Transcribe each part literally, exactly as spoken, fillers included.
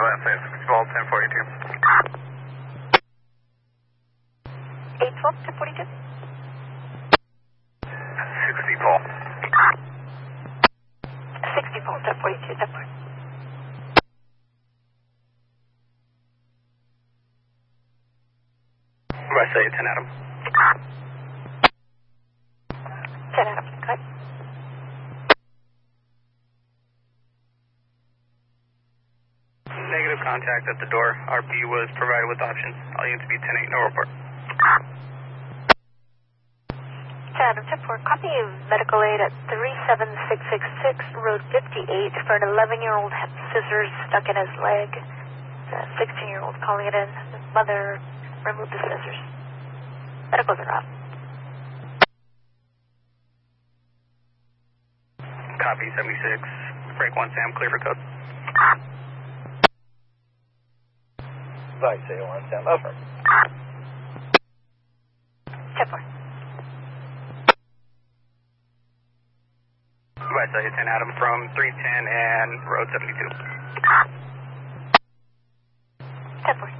last name, sixty-four, ten forty-two. eight twelve, ten forty-two. sixty-four. sixty-four, ten forty-two, ten forty-two. I say ten Adam. ten Adam, cut. Negative contact at the door. R P was provided with options. All units be ten eight, no report. ten Adam, ten four, copy medical aid at three seven six six six, road fifty-eight for an eleven-year-old had scissors stuck in his leg. The sixteen-year-old calling it in. His mother removed the scissors. Medicals are up. Copy seventy-six. Break one Sam, clear for code. Vice A one Sam, over. ten four. Vice A ten Adam from three ten and road seventy-two. ten four.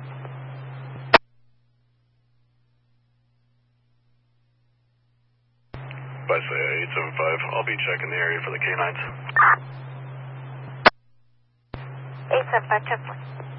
Vice A eight seven five, I'll be checking the area for the canines. eight seven five, ten four.